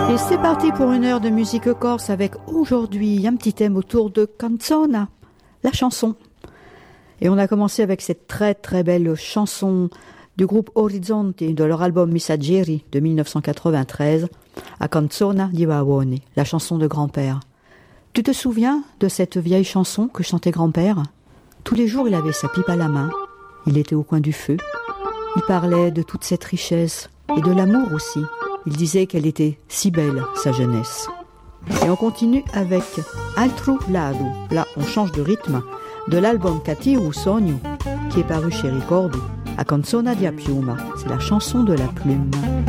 Et c'est parti pour une heure de musique corse avec aujourd'hui un petit thème autour de canzona, la chanson. Et on a commencé avec cette très très belle chanson du groupe Orizzonte de leur album Messaggeri de 1993, a canzona di Bavone, la chanson de grand-père. Tu te souviens de cette vieille chanson que chantait grand-père ? Tous les jours il avait sa pipe à la main, il était au coin du feu, il parlait de toute cette richesse et de l'amour aussi. Il disait qu'elle était si belle, sa jeunesse. Et on continue avec Altro Lado. Là, on change de rythme de l'album Cattivo Sogno, qui est paru chez Ricordo, a canzona di Piuma. C'est la chanson de la plume.